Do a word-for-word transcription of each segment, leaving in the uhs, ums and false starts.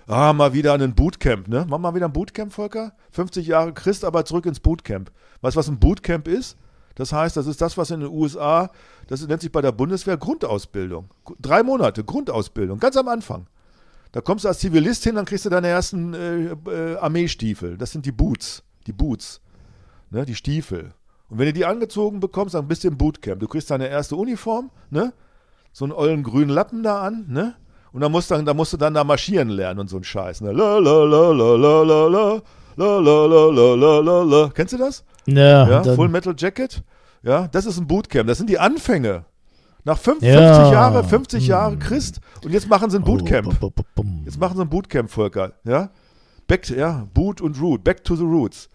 Ah, mal wieder ein Bootcamp, ne? Mach mal wieder ein Bootcamp, Volker? fünfzig Jahre Christ, aber zurück ins Bootcamp. Weißt du, was ein Bootcamp ist? Das heißt, das ist das, was in den U S A, das nennt sich bei der Bundeswehr Grundausbildung. Drei Monate Grundausbildung, ganz am Anfang. Da kommst du als Zivilist hin, dann kriegst du deine ersten äh, äh, Armeestiefel. Das sind die Boots, die Boots, ne? Die Stiefel. Und wenn du die angezogen bekommst, dann bist du im Bootcamp. Du kriegst deine erste Uniform, ne? So einen ollen grünen Lappen da an, ne? Und dann musst, dann, dann musst du dann da marschieren lernen und so ein Scheiß. Ne? La, la, la, la, la, la, la, la, la, la, la, la, la. Kennst du das? Ja. Ja, Full Metal Jacket. Ja, das ist ein Bootcamp. Das sind die Anfänge. Nach fünfzig ja. Jahre, fünfzig Jahre Christ. Und jetzt machen sie ein Bootcamp. Jetzt machen sie ein Bootcamp, Volker. Ja? Back, ja, Boot und Root. Back to the Roots.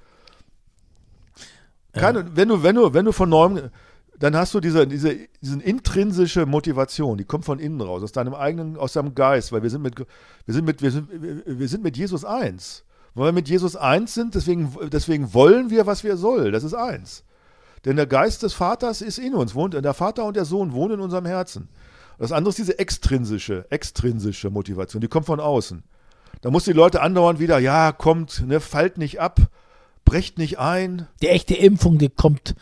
Keine, ja. wenn, du, wenn, du, wenn du von neuem... Dann hast du diese, diese, diese intrinsische Motivation, die kommt von innen raus, aus deinem eigenen, aus deinem Geist, weil wir sind mit, wir sind mit, wir sind, wir sind mit Jesus eins. Weil wir mit Jesus eins sind, deswegen, deswegen wollen wir, was wir sollen. Das ist eins. Denn der Geist des Vaters ist in uns, wohnt, der Vater und der Sohn wohnen in unserem Herzen. Das andere ist diese extrinsische, extrinsische Motivation, die kommt von außen. Da musst du die Leute andauernd wieder, ja, kommt, ne, fallt nicht ab, brecht nicht ein. Die echte Impfung, die kommt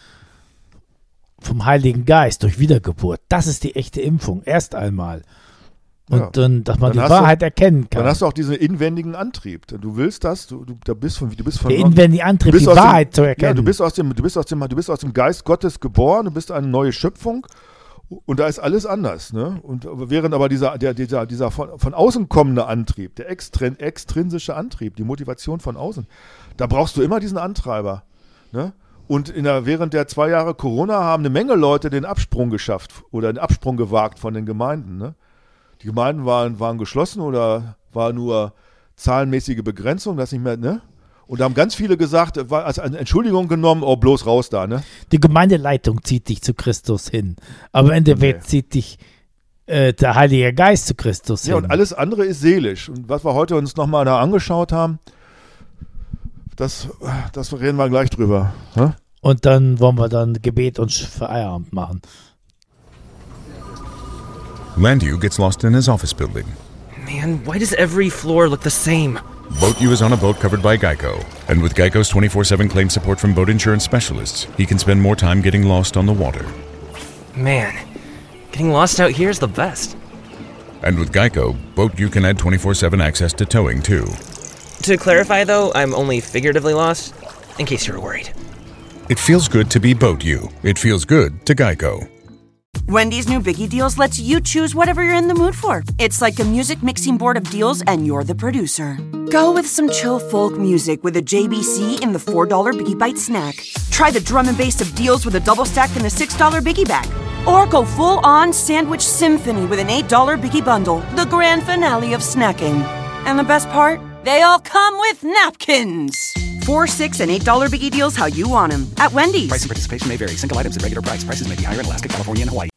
vom Heiligen Geist durch Wiedergeburt. Das ist die echte Impfung, erst einmal. Und ja. dann, dass man dann die Wahrheit du, erkennen kann. Dann hast du auch diesen inwendigen Antrieb. Du willst das, du, du, da bist von, du bist von der inwendige Antrieb, die Wahrheit dem, zu erkennen. Ja, du bist aus dem, du bist aus dem, du bist aus dem Geist Gottes geboren, du bist eine neue Schöpfung und da ist alles anders. Ne? Und während aber dieser, der, dieser, dieser von, von außen kommende Antrieb, der extrin, extrinsische Antrieb, die Motivation von außen, da brauchst du immer diesen Antreiber. Ne? Und in der, während der zwei Jahre Corona haben eine Menge Leute den Absprung geschafft oder den Absprung gewagt von den Gemeinden. Ne? Die Gemeinden waren, waren geschlossen oder war nur zahlenmäßige Begrenzung, das nicht mehr, ne? Und da haben ganz viele gesagt, war als eine Entschuldigung genommen, oh, bloß raus da, ne? Die Gemeindeleitung zieht dich zu Christus hin. Aber im Endeffekt nee. zieht dich äh, der Heilige Geist zu Christus ja, hin. Ja, und alles andere ist seelisch. Und was wir heute uns nochmal da angeschaut haben, Das, das reden wir gleich drüber. Hä? Und dann wollen wir dann Gebet und Feierabend machen. Landu gets lost in his office building. Man, why does every floor look the same? BoatU is on a boat covered by Geico. And with Geico's twenty-four seven claim support from boat insurance specialists, he can spend more time getting lost on the water. Man, getting lost out here is the best. And with Geico, BoatU can add twenty-four seven access to towing, too. To clarify, though, I'm only figuratively lost, in case you were worried. It feels good to be BoatU. It feels good to Geico. Wendy's new Biggie Deals lets you choose whatever you're in the mood for. It's like a music mixing board of deals, and you're the producer. Go with some chill folk music with a J B C in the four dollar Biggie Bite snack. Try the drum and bass of deals with a double stack in the six dollar Biggie Bag. Or go full-on sandwich symphony with an eight dollar Biggie Bundle, the grand finale of snacking. And the best part? They all come with napkins. Four, six, and eight dollar Biggie Deals how you want them at Wendy's. Price and participation may vary. Single items at regular price. Prices may be higher in Alaska, California, and Hawaii.